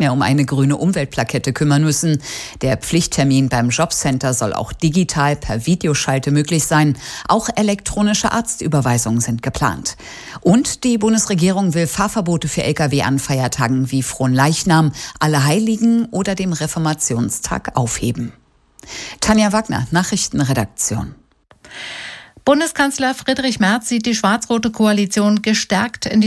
mehr um eine grüne Umweltplakette kümmern müssen. Der Pflichttermin beim Jobcenter soll auch digital per Videoschalte möglich sein. Auch elektronische Arztüberweisungen sind geplant. Und die Bundesregierung will Fahrverbote für Lkw an Feiertagen wie Fronleichnam, Allerheiligen oder dem Reformationstag aufheben. Tanja Wagner, Nachrichtenredaktion. Bundeskanzler Friedrich Merz sieht die schwarz-rote Koalition gestärkt in die